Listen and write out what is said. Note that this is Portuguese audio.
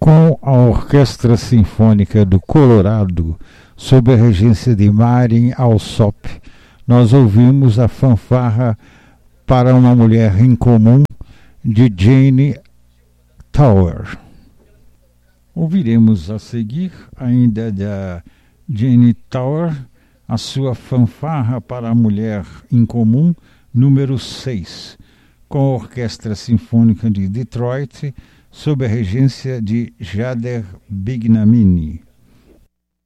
Com a Orquestra Sinfônica do Colorado, sob a regência de Marin Alsop, nós ouvimos a fanfarra para uma mulher incomum de Jane Tower. Ouviremos a seguir, ainda da Jane Tower, a sua fanfarra para a mulher incomum número 6, com a Orquestra Sinfônica de Detroit, sob a regência de Jader Bignamini.